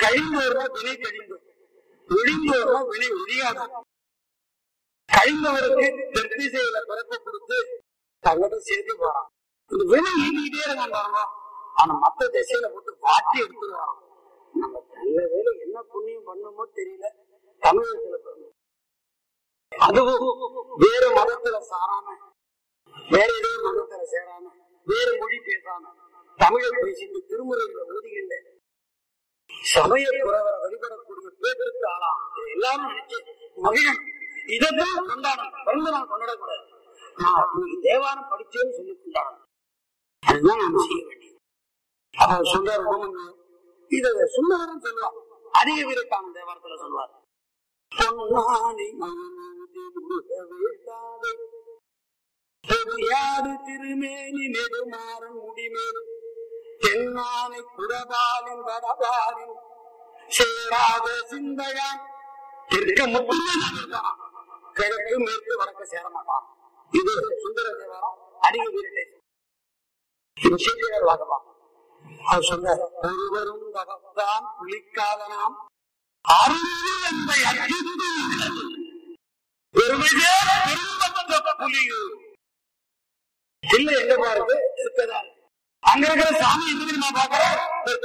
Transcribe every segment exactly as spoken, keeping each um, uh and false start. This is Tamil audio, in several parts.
கழிந்தோர்னா வினை கழிந்தோர், ஒழிந்தோர்னா வினை ஒழியாத. கழிந்தவருக்கு தெற்திசையில பிறப்பை கொடுத்து தங்கிட்ட சேர்த்து போறான். இந்த வினை ஈட்டிகிட்டே இருக்காங்க. ஆனா மத்த திசையில போட்டு வாட்டி எடுத்துருவான். நம்ம நல்ல வேலை என்ன புண்ணியம் பண்ணமோ தெரியல, தமிழகத்துல பிறந்தோம். அதுவும் வேற மதத்துல சாராம, வேற ஏதோ மதத்துல சேராம, வேற மொழி பேசாம தமிழை பேசி திருமுறைகளை ஓதுகின்ற சமய குறவரை வழிபடக்கூடிய பேருக்கு ஆளாம். எல்லாரும் நினைச்சு மகிழன். இதைத்தான் கொண்டாடணும். பிறந்த நாள் கொண்டாடக்கூடாது. நான் இன்னைக்கு தேவாரம் படிச்சேன்னு சொல்லி கொண்டாடணும். அதுதான் நாம செய்ய வேண்டியது. அவர் சொல்றாரு உபமன்யு, இத சுந்தரன் சொல்லுவார். அதிக வீரத்தான தேவாரத்துல சொல்லுவார். பொன்னானை திருமேனி நெடுமாறன் முடிமேல் தென்னானை குடபாலின் வடபாலின் சேராத சிந்தையான் தெற்க மட்டுமே இருக்கான், கிழக்கு மேற்கு வடக்க சேர மாட்டான். இது சுந்தர தேவாரம் அதிக வீரத்தை. இது சீக்கிரம் வாங்கலாம். அவர் சொன்னார், ஒருவரும் வகத்தான் புலிக்காத நாம் அறிவு என்பதை அறிந்து பெருமையே பெரும்பற்ற புலியு இல்ல. எங்க பாருங்க இருக்கதா, அங்க இருக்கிற சாமி எந்த தெரியுமா பாக்குறோம்.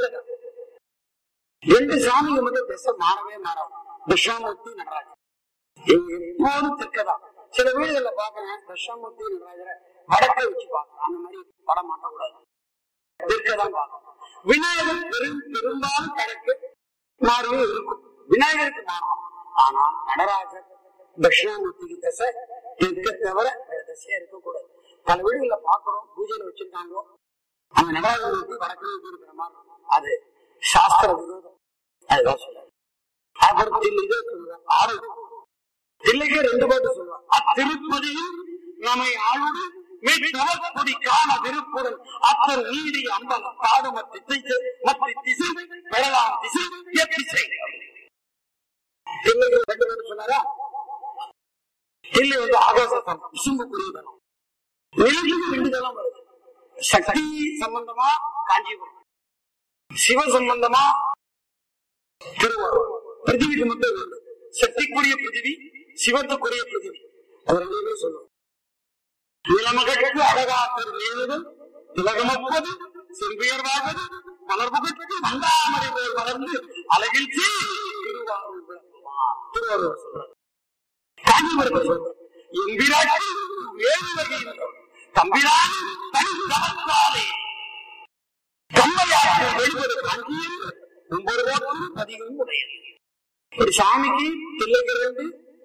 ரெண்டு சாமிக்கு மட்டும் திசை மாறவே மாறாது. தட்சாமூர்த்தி நடராஜர் எப்போதும் தெற்கதான். சில வீடுகள்ல பாக்குறேன் தட்சாமூர்த்தி நடராஜரை வடக்க வச்சு பாக்குறேன். அந்த மாதிரி படம் மாட்டக்கூடாது, தெற்கதான் பார்க்கணும். விநாயகர் பெரும் பெரும்பாலும் கிழக்கு மாறியும் இருக்கும். விநாயகருக்கு மாறும். ஆனா நடராஜர் தட்சிணாமூர்த்திக்கு திசை தெற்க தவிர வேற திசையா இருக்கக்கூடாது. பல வீடுகள்ல பாக்குறோம், பூஜையில வச்சிருக்காங்க. அந்த நடராஜமூர்த்தி வடக்கு இருக்கிற மாதிரி அது சாஸ்திர விரோதம். அதுதான் சொல்ல. அப்புறம் இதே சொல்லுவார், ஆறு தில்லைக்கே ரெண்டு பாட்டு சொல்லுவார். அத்திருப்பதியில் நம்மை ஆளுடு கொடி காண விருப்புடன் அத்தர் நீடி அம்பலம் பாடும் திசை மற்ற திசை பெறலாம் திசை திசை. தில்லைக்கு ரெண்டு பேரும் சொன்னாரா? தில்லை வந்து ஆகாசம் விசும்புக்குரியதனம், நிலத்துக்கு ரெண்டு தளம் வருது. சக்தி சம்பந்தமா காஞ்சிபுரம், சிவ சம்பந்தமா திருவாரூர். பிருத்திவிக்கு மட்டும் இருக்கு. சக்திக்குரிய பிருத்திவி, சிவத்துக்குரிய பிருத்திவி. அது ரெண்டுமே சொல்லுவோம். நிலமகற்கு அழகாத்தர் நேருதல் திலகமப்பது செல்வியர்வாவது மலர்புகற்கு வந்தாமரை போல் வளர்ந்து அழகிழ்ச்சி திருவாரூர் விளக்குவார். திருவாரூர் சொல்றார். காஞ்சிபுரத்தை சொல்றார். எம்பிராட்டி வேறு வகையினர் தம்பிரான் தனி தவத்தாலே கம்மையாற்று வெளிப்பது காஞ்சியில் ஒன்பது கோட்டும் பதிவும் உடையது. ஒரு சாமிக்கு தில்லைக்கு ரெண்டு,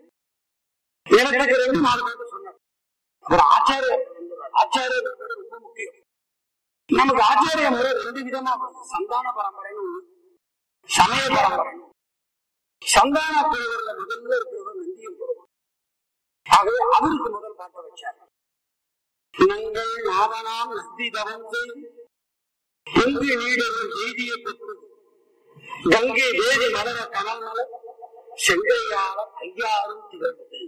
எனக்கு ரெண்டு, நாலு பேருக்கு சொன்னார். ஒரு ஆச்சாரியர், ஆச்சாரியர் ரொம்ப முக்கியம். நமக்கு ஆச்சாரிய முறை ரெண்டு விதமா வருது. சந்தான பரம்பரைன்னு சமய பரம்பரை. சந்தான பிரிவுல முதல்ல இருக்கிறவர் நந்தியம் பெறுவார். ஆகவே அவருக்கு முதல் பாட்ட வச்சார். நீங்கள் நாவனாம் நந்தி தவம் செய் நீடரும் எய்திய பெற்று கங்கை வேதி மலர கனல் மலர் செங்கையால ஐயாரும் திகழ்வது.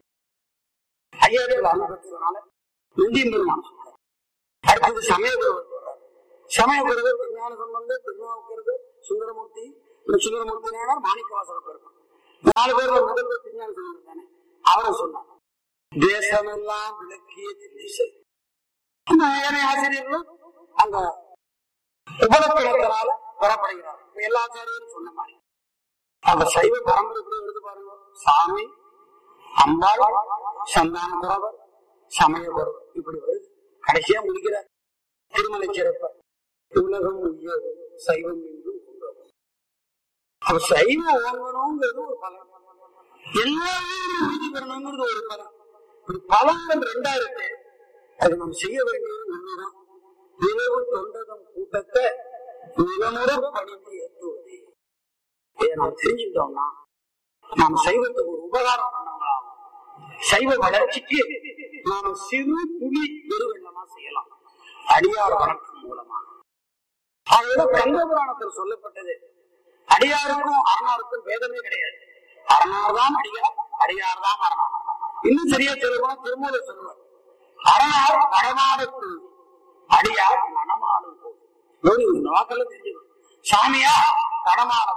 ஐயாயிரத்துல அனுபவத்தினால நந்தியம் பெருமான் சொல்றார். அடுத்தது சமயகுருவர் சொல்றார். சமயகுருவர் திருஞான சம்பந்தர், திருநாவுக்கரசர், சுந்தரமூர்த்தி, சுந்தரமூர்த்தி நாயனார், மாணிக்கவாசகர் பெருமான். நாலு பேர் முதல்வர் திருஞான சம்பந்தர் தானே. அவரை சொன்னார், தேசமெல்லாம் விளக்கிய திசை. ஆசிரியர்களும் அங்க உபலட்சணத்தினால பெறப்படுகிறார். எல்லா ஆச்சாரியரும் சொன்ன மாதிரி அந்த சைவ பரம்பரை கூட எடுத்து பாருங்க. சாமி, அம்பாள், சந்தான குறவர், சமய குறவர், இப்படி வருது. கடைசியா முடிக்கிறார் திருமலை சிறப்ப உலகம் உயர் சைவம் என்று கொண்டவர். அப்ப சைவம் ஓங்கணுங்கிறது ஒரு பலன், எல்லாமே உறுதி பெறணுங்கிறது ஒரு பலன். ஒரு பலன்கள் ரெண்டா இருக்கு. அது நம்ம செய்ய வேண்டியது ஒண்ணுதான். நிலவு தொண்டகம் கூட்டத்தை நிலமுறை பணிந்து ஏற்றுவது. இதை நாம் தெரிஞ்சுக்கிட்டோம்னா நாம் சைவத்துக்கு ஒரு உபகாரம் பண்ணவங்களா, சைவ வளர்ச்சிக்கு நாம சிறு துளி பெருவெள்ளமா செய்யலாம் அடியார் வணக்கம் மூலமாக. அதோட கந்த புராணத்தில் சொல்லப்பட்டது, அடியாருக்கும் அரணாருக்கும் வேதமே கிடையாது. அரணார் தான் அடியார், அடியார் தான் அரணார். இன்னும் சரியா சொல்லுவோம், திருமூல சொல்லுவார், அரணார் வடமாடு, அடியார் மணமாடு. வாக்கெல்லாம் தெரிஞ்சுக்கணும். சாமியா வடமாடு,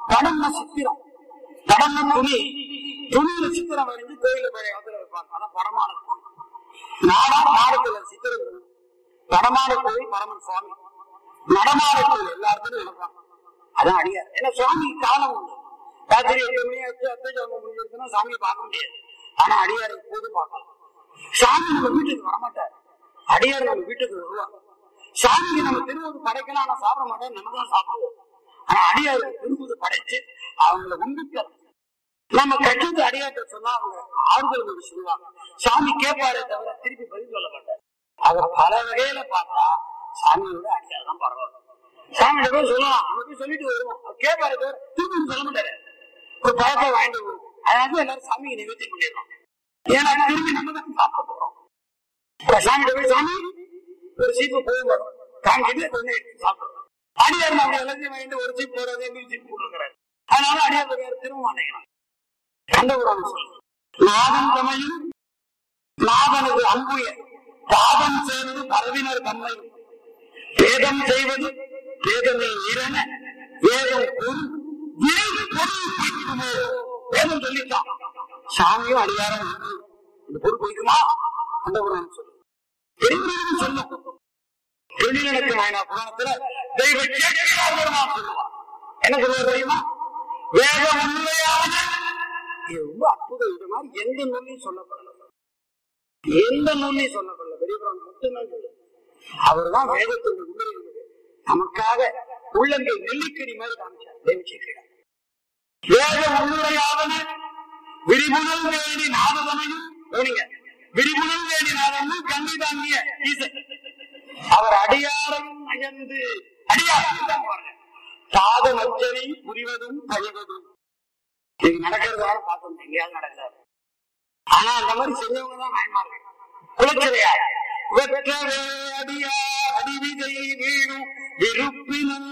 படம்னா சித்திரம், படம்னா துணி, துணியில சித்திரம் வரைஞ்சு கோயில போய் அதுல வைப்பாங்க. அதான் படமான கோயில். நாடா நாடத்துல சித்திரம் படமான கோயில் பரமன் சுவாமி. நடமாட கோயில் எல்லாருக்கும் நினைப்பாங்க. அதான் அடியார். ஏன்னா சுவாமி காலம் உண்டு. ராத்திரி எட்டு மணி ஆச்சு அத்தஜாமம் முடிஞ்சிருக்குன்னா சாமியை பார்க்க முடியாது. ஆனா அடியாரை எப்போதும் பார்க்கலாம். சாமி நம்ம வீட்டுக்கு வரமாட்டார், அடியார் நம்ம வீட்டுக்கு வருவாங்க. சாமிக்கு நம்ம திரும்புவது படைக்கலாம், ஆனா சாப்பிட மாட்டோம், நம்ம தான் சாப்பிடுவோம். ஆனா அடியாருக்கு திரும்புவது படைச்சு அவங்களை உண்பிக்க நம்ம கட்டத்து அடியார்ட்ட சொன்னா அவங்க ஆறுதல் கொண்டு சொல்லுவாங்க. சாமி கேட்பாரே தவிர திருப்பி பதில் சொல்ல மாட்டார். அத பல வகையில பார்த்தா சாமியோட அடியார் தான் பரவாயில்ல. சாமியோட போய் சொல்லலாம், நம்ம போய் சொல்லிட்டு வருவோம், கேட்பாரு தவிர திருப்பி சொல்ல மாட்டாரு. ஒரு பழத்தை வாங்கிட்டு வருவோம், அதாவது எல்லாரும் சாமிக்கு நிவர்த்தி பண்ணிடுறோம். ஏன்னா திரும்பி நம்ம தான் சாப்பிட போறோம். சாமியோட போய் சாமி ஒரு சீப்பு போகும் காமிக்கிட்டு கொஞ்சம் எடுத்து சாப்பிடுறோம். அடியார் நம்ம எல்லாத்தையும் வாங்கிட்டு ஒரு சீப் போறது இன்னொரு சீப் போட்டுருக்கிறாரு. அதனால அடியார் திரும்ப மாட்டேங்கிறான். நாதன் தமையும் நாதனது அம்புய பாதம் சேர்ந்து பரவினர் தம்மை வேதம் செய்வது வேதமே இரண வேதம் கூறும் வேதம் சொல்லிட்டான். சாமியும் அடியாரம் இந்த பொருள் பிடிக்குமா அந்த புராணம் சொல்லு சொல்லும். தொழிலனுக்கு நாயனா புராணத்துல தெய்வ பெருமான் சொல்லுவான். என்ன சொல்லுவார் தெரியுமா? வேதம் உண்மையான ரொம்ப அற்புதம். இது மாதிரி எந்த நூலையும் சொல்லப்படல, எந்த நூலையும் சொல்லப்படல. பெரிய புராணம் மட்டும்தான் சொல்லுது. அவர் தான் வேதத்தின் உண்மை நமக்காக உள்ளங்கை நெல்லிக்கடி மாதிரி காமிச்சார். தேவச்சேக்கிரார் வேத உண்மையாவன விரிபுணல் வேணி நாததனையும் விரிபுணல் வேணி நாதமும் கங்கை தாங்கிய ஈசன் அவர் அடியாரையும் அயர்ந்து அடியாரம் பாத மச்சனை புரிவதும் பழிவதும் இது நடக்கிறதால பார்த்தோம். எங்கேயாவது நடக்கிறாரு. ஆனா அந்த மாதிரி செஞ்சவங்க தான் நாயன்மார்கள். குலச்சிறையார் வெற்றவே அடியா அடிவிதையை வீழும் விருப்பினும்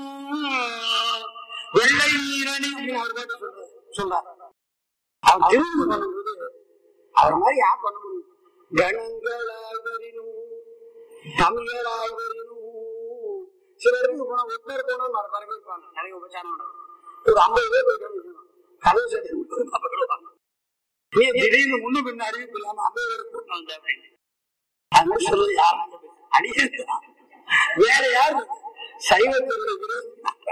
வெள்ளை நீரணி அவர் சொல்றார். அவர் திரும்ப பண்ணும்போது அவர் மாதிரி யார் பண்ண முடியும்? கணங்களாய்வரினும் தமிழராய்வரினும் சில இடத்துக்கு போனா ஒருத்தர் போனா பரப்பிருப்பாங்க. நிறைய உபச்சாரம் ஒரு ஐம்பது பேர் போயிட்டு கதை சொல்லுவாங்க. நீ திடீர்னு முன்ன பின்ன அறிவிப்பு இல்லாம ஐம்பது பேர் கூட்டினாங்க அப்படின்னு அது சொல்றது யாரும் அடிக்கிறது வேற யாரு சைவத்தினுடைய விரோதி.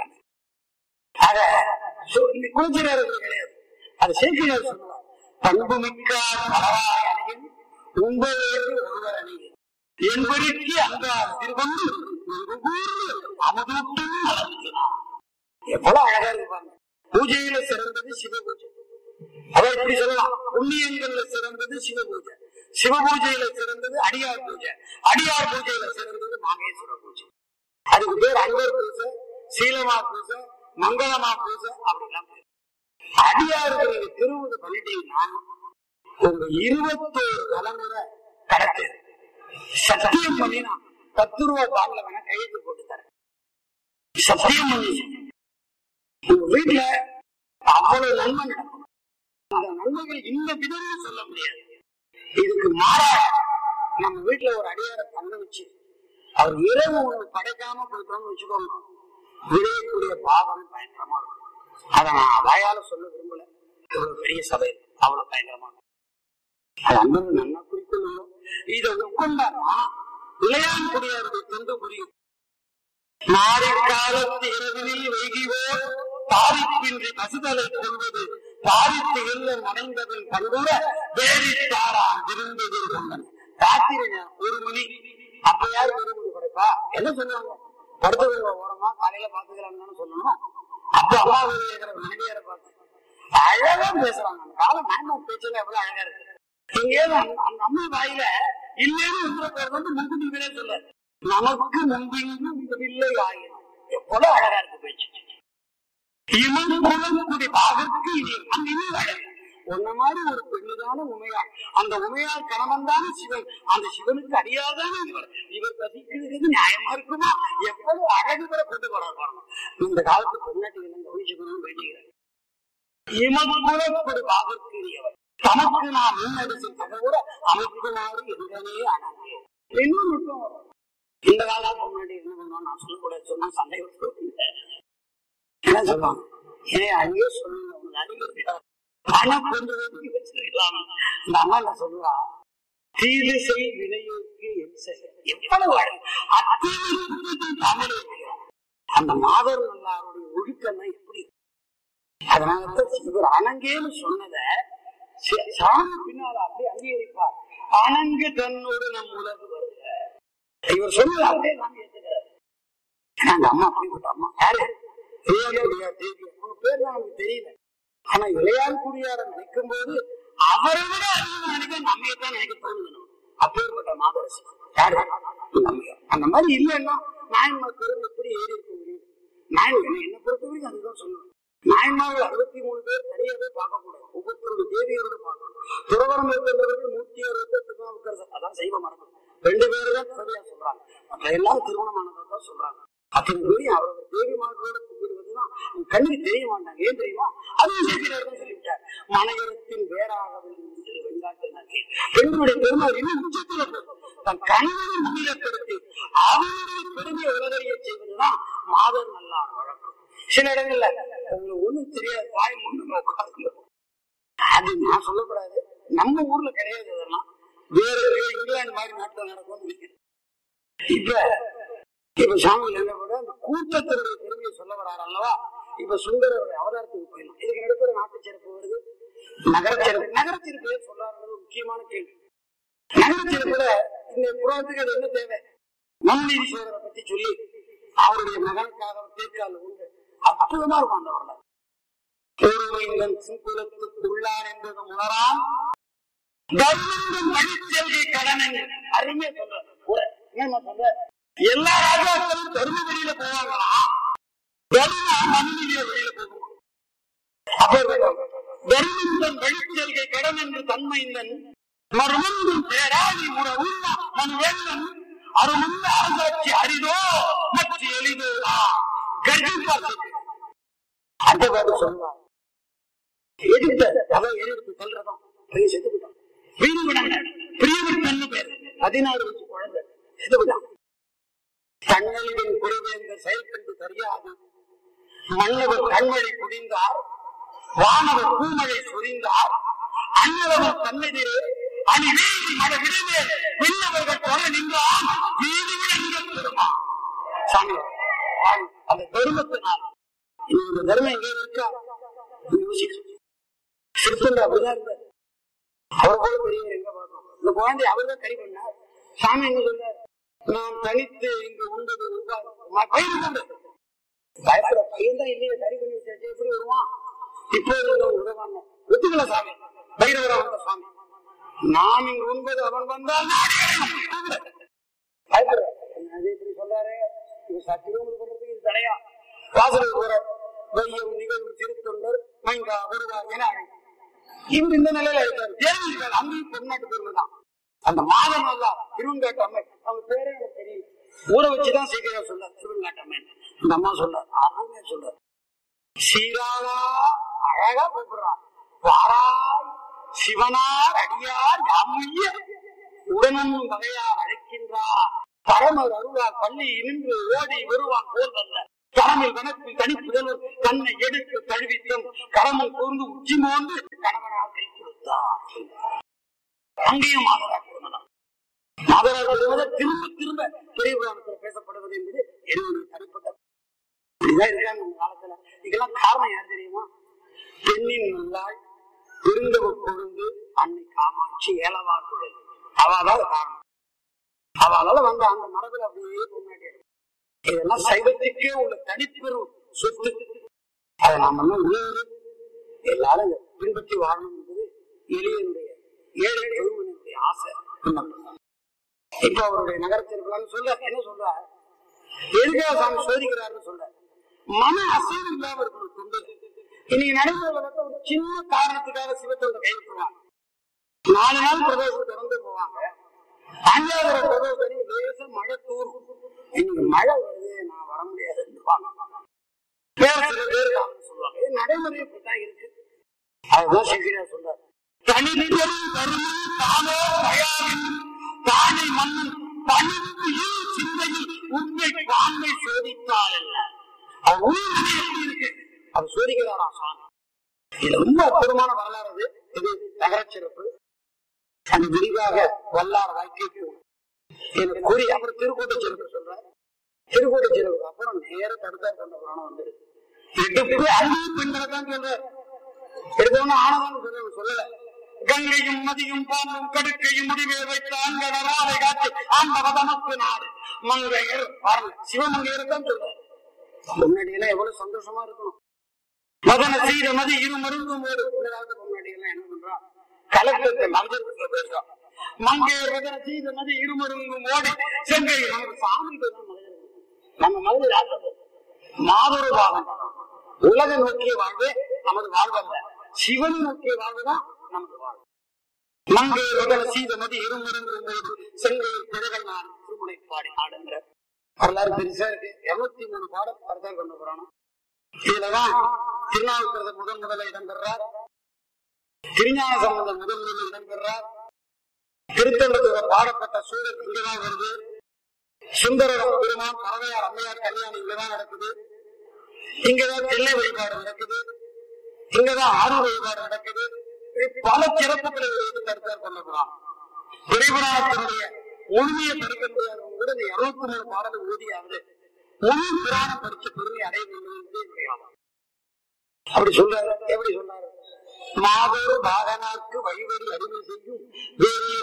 அத குலச்சிறையார்கள் கிடையாது. அது சேர்க்கிறார் சொல்லுவார். பண்புமிக்கார் மலராய் அணியின் உண்பதற்கு ஒருவர் அணியின் என்பதற்கு அந்த திருவந்து அமுதூட்டும் வளர்க்கிறார். எவ்வளவு அழகா இருப்பாங்க. பூஜையில சிறந்தது சிவ பூஜை. அதை எப்படி சொல்லலாம்? புண்ணியங்கள்ல சிறந்தது சிவ பூஜை, சிவ பூஜையில சிறந்தது அடியார் பூஜை, அடியார் பூஜையில சிறந்தது நாகேஸ்வர பூஜை. அதுக்கு பேர் அன்பர் பூஜை, சீலமா பூஜை, மங்களமா பூஜை அப்படிலாம் பேர். அடியாருக்கு நீங்க திருவுது பண்ணிட்டீங்கன்னா உங்க இருபத்தோரு தலைமுறை கடத்து சத்தியம் பண்ணினா பத்து ரூபாய் பாடல வேணா கையெழுத்து போட்டு தரேன். சத்தியம் பண்ணி உங்க வீட்டுல அவ்வளவு நன்மை நடக்கும். அந்த நன்மைகள் இந்த விதம் சொல்ல முடியாது. இதுக்கு மாறாக நம்ம வீட்டுல ஒரு அடியாரை தங்க வச்சு அவர் இரவு ஒண்ணு படைக்காம போயிட்டோம்னு வச்சுக்கோங்க, விளையக்கூடிய பாகம் பயங்கரமா இருக்கும். அதை நான் வாயால சொல்ல விரும்பல. இவ்வளவு பெரிய சபை அவ்வளவு பயங்கரமா இருக்கும். அது அந்த நல்லா குறிக்கொள்ளும். இதை உட்கொண்டாதான் விளையாடக்கூடியவர்கள் கொண்டு புரியும். மாறி காலத்து இரவினில் வைகிவோ தாரிப்பின்றி பசுதலை கொள்வது தாரித்து வெள்ள நடைந்தவன் கண்டுற வேறித்தாரான் விரும்பது கொண்டன. ராத்திரி ஒரு மணி அப்ப யாரு விரும்புது படைப்பா? என்ன சொல்லுவாங்க? படுத்து ஓரமா காலையில பாத்துக்கிறாங்கன்னு சொல்லணும். அப்ப அம்மா கேட்கிற மனைவியார பார்த்து அழகா பேசுறாங்க. அந்த காலம் நாயமா பேச்சல எவ்வளவு அழகா இருக்கு. இங்கே அந்த அம்மா வாயில இல்லைன்னு பேர் வந்து முன்கூட்டிகளே சொல்ல நமக்கு முன்பின் இல்லை ஆயிரம். எவ்வளவு அழகா இருக்கு பேச்சு. இமன்குடி பாகற்கு இது அந்த இன்னும் அழகு. ஒன்ன மாதிரி ஒரு பெண்ணுதான உமையாள். அந்த உமையாள் கணவன்தான சிவன். அந்த சிவனுக்கு அடியாதான இவர். இவர் பசிக்கிறது நியாயமா இருக்குமா? எவ்வளவு அழகு கூட கொண்டு வர இந்த காலத்து பொன்னாட்டிகள் கவனிச்சுக்கணும்னு வேண்டிக்கிறேன். இமன்குடி பாகற்கு இவர் தமக்கு நான் முன்னெடுத்து கூட அமைக்குமாறு எங்கனே அணங்கு. இன்னும் மட்டும் இந்த காலத்துக்கு முன்னாடி என்ன பண்ணுவோம் நான் சொல்லக்கூடாது சொன்னா சண்டை என்ன சொல்லுவாங்க? ஏன் அங்கே சொல்லுங்க உனக்கு அறிவு ஆனா கொஞ்சம் வச்சிருக்கலாம். இந்த அம்மா என்ன சொல்லுவா, தீது செய் வினையோருக்கு என் செய்ய எவ்வளவு தமிழ் அந்த மாதர் நல்லாருடைய ஒழுக்கம்னா எப்படி. அதனாலதான் இவர் அணங்கேன்னு சொன்னத சாமி பின்னால அப்படி அங்கீகரிப்பார். அணங்கு தன்னோடு நம் உலகு வருக இவர் சொன்னது அப்படியே நாம ஏற்றுக்கிறார். அந்த அம்மா அப்படிப்பட்ட அம்மா யாரு, இளையான்குடியார் தேவி. அவங்க பேர் தான் நமக்கு தெரியல. ஆனா இளையான்குடியார நினைக்கும் போது அவரை விட அதிகம் நினைக்க நம்மையத்தான் நினைக்க தோணுது. அப்பேற்பட்ட மாதரசி யாரு, அந்த மாதிரி இல்லைன்னா நாயன்மார் பெரும் எப்படி ஏறி இருக்க முடியும். நாயன் என்ன பொறுத்த வரைக்கும் அதுதான் சொல்லுவேன். நாயன்மார்கள் அறுபத்தி மூணு பேர் தனியாவே பார்க்கக்கூடாது, ஒவ்வொருத்தருடைய தேவியோடு பார்க்கணும். துறவரம் இருக்கின்றவர்கள் நூற்றியார் திருநாவுக்கரசர், அதான் சைவ மரபு. ரெண்டு பேரு தான் துறவியா சொல்றாங்க, மற்ற எல்லாம் திருமணமானதை தான் சொல்றாங்க. அத்தனை பேரையும் அவரவர் தேவி மார்களோடு கும்பிடுவதுதான் கண்ணுக்கு தெரிய மாட்டாங்க. ஏன் தெரியுமா, அதுவும் சேர்க்கிறார்கள் சொல்லிவிட்டார். மனையரத்தின் வேறாகவில்லை வெண்காட்டு நகை பெண்களுடைய பெருமை இன்னும் உச்சத்துல தன் கணவனை முன்னிலைப்படுத்தி அவருடைய பெருமையை உலகறிய செய்வதுதான் மாதர் நல்லார் வழக்கம். சில இடங்கள்ல உங்களுக்கு ஒண்ணும் தெரியாது, வாய் முன்னு உட்கார்ந்து அது நான் சொல்லக்கூடாது, நம்ம ஊர்ல கிடையாது. அதெல்லாம் வேற இங்கிலாந்து மாதிரி நாட்டுல நடக்கும்னு நினைக்கிறேன். இப்ப இப்ப சாமியில் என்ன கூட அந்த கூட்டத்தினுடைய பெருமையை சொல்ல வராரு அல்லவா. இப்ப சுந்தரருடைய அவதாரத்துக்கு போயிடலாம். இதுக்கு நடுப்புற நாட்டு சிறப்பு வருது, நகரச்சிறப்பு. நகரச்சிறப்பு சொல்றாரு முக்கியமான கேள்வி. நகரச்சிறப்புல இந்த புராணத்துக்கு அது என்ன தேவை, நன்னீதீஸ்வரரை பத்தி சொல்லி அவருடைய மகனுக்காக தேர்கால உண்டு அற்புதமா இருக்கும். அந்த வரலாறு ஒருவன் சிங்குலத்துக்கு உள்ளார் என்பது உணரான் கடன் அருமையா சொல்ற. என்ன சொல்ற, எல்லா ராஜாக்களும் தர்ம வழியில போவாங்களா, மண்ணிலே வழியில போகுமா. தர்மம் வழிச்செல்கை கடன் என்று தன்மைந்தன் மறுமுந்தும் பேராதி உறவுள்ள மண் வெள்ளன் அருமுள்ள அரசாட்சி அரிதோ மற்ற எளிதோதா கர்ஜிப்பார். அந்த பாட்டு சொல்லுவார், எடுத்த அதான் எடுத்து சொல்றதான் பையன் செத்து விட்டான். வீடு விடாங்க பிரியவர்த்தன்னு பேர், பதினாறு வயசு குழந்தை செத்து விட்டான். தங்களின் குறைவேந்தர் செயல் கண்டு தெரியாது மன்னவர் கண்மழை குடிந்தார், வானவர் பூமழை சொரிந்தார், அன்னவர் தன்னெதிரே அணி வீதி மழை விடுவே விண்ணவர்கள் தொலை நின்றால் வீதி விட பெருமா. சாமி அந்த தர்மத்தினால் இந்த தர்மம் எங்கே இருக்கா சிறுத்தல் அப்படிதான் இருந்தார். அவர் போல பெரியவர் எங்க பார்த்தோம். இந்த குழந்தை அவர் தான் கறி பண்ணார். சாமி என்ன சொல்றார், நான் தனித்து இங்கு உண்டது பயிர் கொண்டது பயப்பட பையன் தான் இல்லையே சரி பண்ணி வச்சாச்சு, எப்படி வருவான். இப்போ உதவாங்க ஒத்துக்கல சாமி, பைரவரா வந்த சாமி. நாம் இங்கு உண்பது அவன் வந்தால் பயப்பட இப்படி சொல்றாரு. இது சத்தியம் பண்றதுக்கு இது தடையா. வாசலுக்கு போற வையம் நிகழ்வு திருத்தொண்டர் மைந்தா வருவார் என அழைக்கும். இவர் இந்த நிலையில இருக்காரு. தேவர்கள் அங்கேயும் பொன்னாட்டு பெருமைதான். அந்த மாதம் எல்லாம் திருவங்காட்டம்மை அவங்க பேரே எனக்கு தெரியும். ஊரை வச்சுதான் சீக்கிரம் சொல்றாரு திருவங்காட்டம்மை. இந்த அம்மா சொல்றாரு, அருமே சொல்றாரு, சீராளா அழகா கூப்பிடுறான். வாராய் சிவனார் அடியார் யாமுய்ய உடனும் வகையார் அழைக்கின்றார். பரமர் அருளார் பள்ளி நின்று ஓடி வருவான் போல் வந்த கரமில் வனத்து தனிப்புதல்வர் தன்னை எடுத்து தழுவித்தும் கரமும் கூர்ந்து உச்சி மோந்து கணவனாக கை கொடுத்தார். அங்கேயும் மாதராக மாதராக திரும்ப திரும்ப பெரிய புராணத்தில் பேசப்படுவது என்பது என்னுடைய தனிப்பட்ட இப்படிதான் இருக்காங்க நம்ம காலத்துல. இதெல்லாம் காரணம் யார் தெரியுமா, பெண்ணின் நல்லாள் விருந்தவர் கொழுந்து அன்னை காமாட்சி ஏலவார் குழல் அவளால காரணம். அவளால வந்த அந்த மரபில் அப்படியே முன்னாடி இதெல்லாம் சைவத்துக்கே உள்ள தனிப்பெரும் சொத்து. அதை நாம உயர்வு எல்லாரும் பின்பற்றி வாழணும் என்பது எளியனுடைய ஏழை பெருமனுடைய ஆசை. இப்ப அவருடைய நகரத்திற்கு சொல்ற என்ன சொல்ற, எதுக்காக சாமி சோதிக்கிறாருன்னு சொல்ற, மன அசைவு இல்லாம இருக்கணும் தொண்டு. இன்னைக்கு நடைமுறை ஒரு சின்ன காரணத்துக்காக சிவத்தோட கைவிட்டுருவாங்க. நாலு நாள் பிரதேசம் திறந்து போவாங்க. அஞ்சாவது பிரதேசம் லேச மழை தூரும். இன்னைக்கு மழை வருது நான் வர முடியாதுன்னு சொல்லுவாங்க. நடைமுறை இப்படித்தான் இருக்கு. அதுதான் சீக்கிரம் சொல்றாரு, தனிப்பெரும் கருமை தானோ தயாரின் தானை மன்னன் தனித்து சிந்தையில் உண்மை பான்மை சோதித்தால் அல்ல. எப்படி இருக்கு அது சோதிக்கிறாரா சாமி. இது ரொம்ப அற்புதமான வரலாறு. அது இது நகர சிறப்பு. அது விரிவாக வல்லார் வாழ்க்கைக்கு எனக்கு கூறி அப்புறம் திருக்கூட்ட சிறப்பு சொல்றாரு. திருக்கூட்ட சிறப்பு அப்புறம் நேர தடுத்தார் கொண்ட புராணம் வந்துருக்கு. எடுப்பு அன்பு பெண்களை தான் சொல்ற. எடுத்தவன ஆனவன் சொல்ல சொல்லல. கங்கையும் மதியும் பாம்பும் கடுக்கையும் முடிவே வைத்த ஆண்களை காத்து ஆண்டவ தமக்கு நாடு மங்கையர் பாருங்க. சிவமங்கையர் தான் சொல்றாரு. முன்னாடி எல்லாம் எவ்வளவு சந்தோஷமா இருக்கணும். மதன செய்த மதி இரு மருந்தும் முன்னாடி எல்லாம் என்ன பண்றோம், கலக்கத்தை மஞ்சள் பேசுறோம். மங்கையர் மதன செய்த மதி இருமருங்கும் ஓடி செங்கை நமக்கு சாமி நம்ம மதுரை மாதொரு பாகம். உலக நோக்கிய வாழ்வு நமது வாழ்வல்ல, சிவன் நோக்கிய வாழ்வுதான் நமது வாழ்வு. மங்கையர் மதன செய்த மதி இருமருங்கும் ஓடி செங்கை பிறகு நான் திருமுனை பாடி ஆடுங்கிற வரலாறு பெருசா இருக்கு. இருநூத்தி மூணு பாடம் கருத்தான் கொண்டு போறானோ. இதுலதான் திருநாவுக்கரசர் முதன் முதல்ல இடம்பெறார். திருஞான சம்பந்தர் முதன் முதலில் இடம்பெறார். திருத்தொண்டத்துல பாடப்பட்ட சூழல் இங்கதான் வருது. சுந்தர பெருமான் பறவையார் அம்மையார் கல்யாணம் இங்கதான் நடக்குது. இங்கதான் தெல்லை வழிபாடு நடக்குது. இங்கதான் ஆறு வழிபாடு நடக்குது. பல சிறப்புகளை கருத்தார் கொண்டு போறான். விரைபுராணத்தினுடைய முழுமையை படிக்க முடியாதவங்க கூட இந்த இருநூத்தி மூணு பாடலை ஊதியாவது முழு புராணம் படிச்ச பெருமை அடைய வேண்டும். அப்படி சொல்றாரு. எப்படி சொன்னாரு? மாதொரு பாகனாக்கு வழிவழி அடிமை செய்யும் வேறே.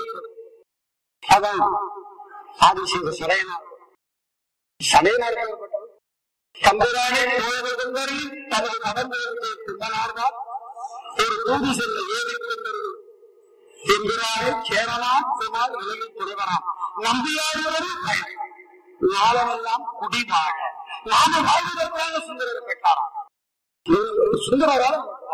அதான் ஆதிசேஷ சடையனார். சடையனார் தம்பரானே தனது கடந்தார்தான் ஒரு தூதி செல்ல ஏழை கொண்டது என்கிறாரே சேரலாம் சொன்னால் இளையில் துறைவராம் நம்பியாடுவதும் ஞானமெல்லாம் குடிவாழ நாம வாழ்வதற்காக சுந்தரரை பெற்றாராம். சுந்தரரால்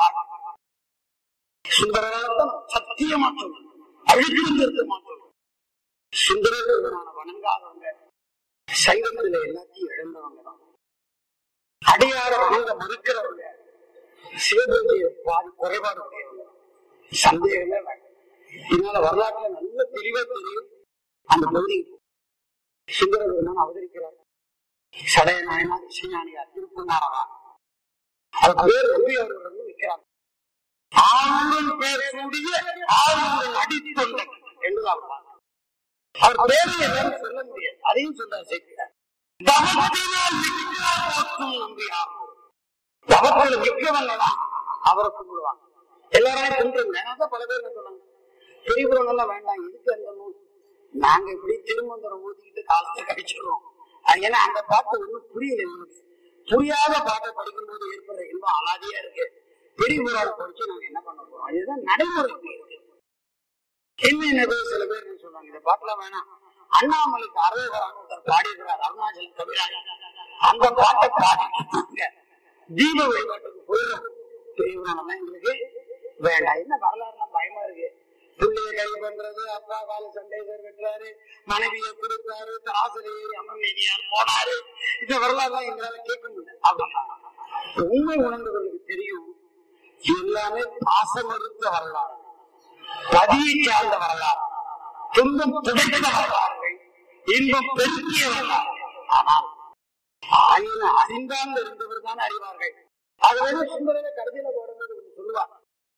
சுந்தரரால் சத்தியமா சொல்லும், அழுகிருந்திருக்க மாற்றோம். சுந்தரமான வணங்காதவங்க சைவத்தில எல்லாத்தையும் இழந்தவங்க தான். அடியார வணங்க மறுக்கிறவங்க சிவபூஜையை பாதி குறைபாடு உடையவங்க. சந்தேகமே வேண்டாம். இதனால வரலாற்றுல நல்ல தெளிவா தெரியும். அந்த பகுதி சுந்தர பெருமான் அவதரிக்கிறார். சடைய நாயனார் இசைஞானியார் திருப்பூர்நாரவா அவர் பேர் நம்பியார் வைக்கிறார். ஆளுடன் பேர் சூடிய ஆளுடன் அடித்தொண்டன் என்று அவர் அவர் பேரை எல்லாரும் சொல்ல முடியாது. அதையும் சொல்ல சேர்க்கிறார். தவத்தினால் போற்றும் நம்பியார். தவத்தில் மிக்கவங்கதான் அவரை கும்பிடுவாங்க. எல்லாரையும் கும்பிடுங்க. பல பேர் சொன்னாங்க பெரியபுரம் எல்லாம் வேண்டாம், இதுக்கு அந்த நூல் நாங்க இப்படி திருமந்திரம் ஊதிக்கிட்டு காலத்தை கழிச்சிடுறோம். ஏன்னா அந்த பாட்டு ஒன்றும் புரியல. எங்களுக்கு புரியாத பாட்டை படிக்கும் போது ஏற்படுற இன்பம் அலாதியா இருக்கு. பெரியபுரம் படிச்சு நாங்க என்ன பண்ண போறோம்? இதுதான் நடைமுறை இருக்கு. என்ன சில பேர் சொல்றாங்க இந்த பாட்டுலாம் வேணாம். அண்ணாமலைக்கு அறுபதாம் ஒருத்தர் பாடியிருக்கிறார் அருணாச்சல கவிராஜ். அந்த பாட்டை பாடிட்டு தீப வழிபாட்டுக்கு போயிடும். பெரியபுரம் எங்களுக்கு வேண்டாம். என்ன வரலாறுலாம் பயமா இருக்கு. பிள்ளைய கை பண்றது, அப்பா கால சண்டேசர் வெட்டுறாரு, மனைவியை கொடுத்தாரு, தராசிரியர் அம்மன் நெடியார் போனாரு. இந்த வரலாறு எங்களால கேட்க முடியல. அப்படின்னா உண்மை உணர்ந்தவர்களுக்கு தெரியும் எல்லாமே பாசமறுத்த வரலாறு, பதியை சார்ந்த வரலாறு, துன்பம் துடைத்த வரலாறுகள், இன்பம் பெருக்கிய வரலாறு. ஆனால் ஆயிரம் அறிந்தால் இருந்தவர் தான் அறிவார்கள். அதை விட சுந்தரனை கடைசியில போடும்போது சொல்லுவார்,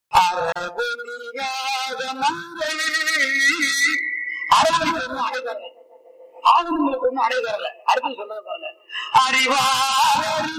அரவணைக்கு ஒன்னும் அடைதரல, ஆகங்களுக்கு ஒன்னும் அடைதரல. அடுத்து சொல்றது பாருங்க, அறிவாரி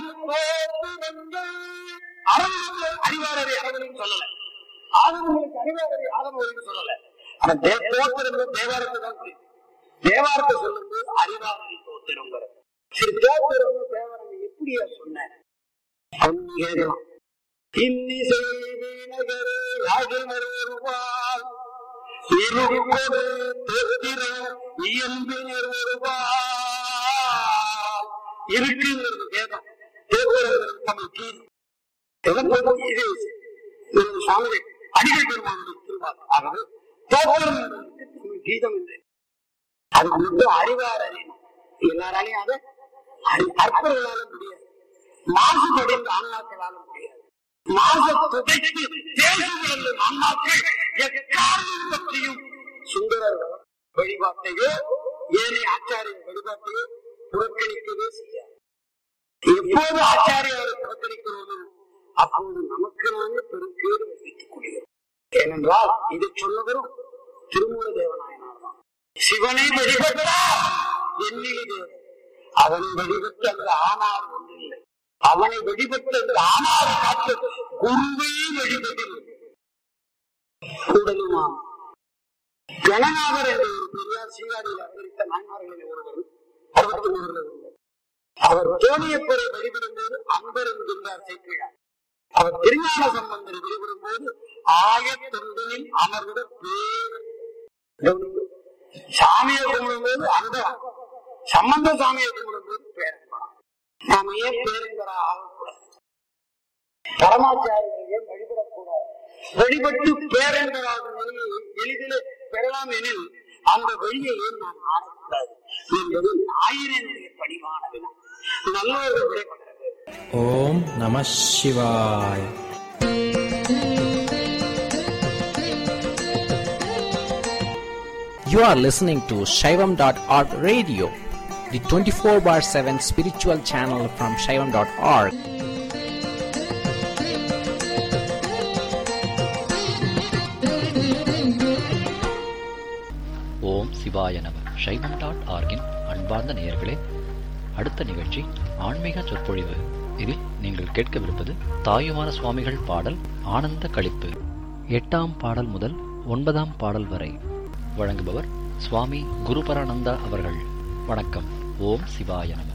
அறிவாரரை அரவணைன்னு சொல்லல, ஆகங்களுக்கு அறிவாரரை ஆகமொழின்னு சொல்லல. ஆனா தோத்திரம் தேவாரத்தை தான் புரியும். தேவாரத்தை சொல்லும்போது அறிவாரரை தோத்திரங்கிற சரி தோத்திரம் தேவாரத்தை எப்படியா சொன்ன கேட்கலாம். இன்னிசை வீணகரே ராஜனர் ஒருவாள் இருப்பது தோத்திர இயம்பினர் ஒருவாள் இருக்குங்கிறது வேதம். தோத்திரம் தமிழ் கீழ் இது சாமி அடிகள் பெருமானுடைய திருவாள். ஆகவே தோத்திரம் தமிழ் கீதம் என்று அதுக்கு மட்டும் அறிவார் அறியணும். எல்லாராலையும் அதை அற்பர்களால முடியாது, மாசுபடிந்த ஆன்மாக்களால முடியாது. மாசத்துடைத்து தேசங்கள் அம்மாக்கள் எக்காரணம் பற்றியும் சுந்தரர் வழிபாட்டையோ ஏனைய ஆச்சாரிய வழிபாட்டையோ புறக்கணிக்கவே செய்யாது. எப்போது ஆச்சாரியாரை புறக்கணிக்கிறோமோ அப்போது நமக்கு நாமே பெருக்கேடு வைத்துக் கொள்கிறோம். ஏனென்றால் இதை சொன்னவரும் திருமூல தேவநாயனார் தான். சிவனை வழிபட்டார் எண்ணிலி தேவன், அவனை வழிபட்டு அந்த ஆனார் ஒன்றில்லை. அவனை வழிபட்டு அந்த ஆனாரை காட்டு குருவை வழிபட்டு கூடலுமா கணநாதர் என்ற ஒரு பெரியார் சீராடியில் அவதரித்த நாயன்மார்களில் ஒருவர் அறுபத்தி ஒருவர் ஒருவர் அவர் தோணியப்பரை வழிபடும் போது அன்பர் என்கின்றார் சேர்க்கிறார். அவர் திருஞான சம்பந்தரை வழிபடும் போது ஆயத்தொண்டில் அமர்ந்த பேர் சாமியை கும்பிடும் போது அந்த சம்பந்த சாமியை கும்பிடும் போது பேரன்பா. நாம ஏன் பேருங்கரா ஆகக்கூடாது? பரமாச்சாரியை ஏன் வழிபடக்கூடாது? வழிபட்டு பேரன்பராக நிலையை எளிதில் பெறலாம் எனில் அந்த வழியை ஏன் நாம் ஆடக்கூடாது என்பது ஆயிரனுடைய பணிவான வினா. நல்லவர்கள் விடைபடுறது. ஓம் நம சிவாய். You are listening to Shaivam dot org radio, the twenty-four bar seven spiritual channel from Shaivam dot org. ஓம் சிவாய நம. சைவம் டாட் ஆர்கின் அன்பார்ந்த நேயர்களே, அடுத்த நிகழ்ச்சி ஆன்மீக சொற்பொழிவு. இதில் நீங்கள் கேட்கவிருப்பது தாயுமான சுவாமிகள் பாடல் ஆனந்த களிப்பு. எட்டாம் பாடல் முதல் ஒன்பதாம் பாடல் வரை வழங்குபவர் சுவாமி குருபரானந்தா அவர்கள். வணக்கம். ஓம் சிவாய நம.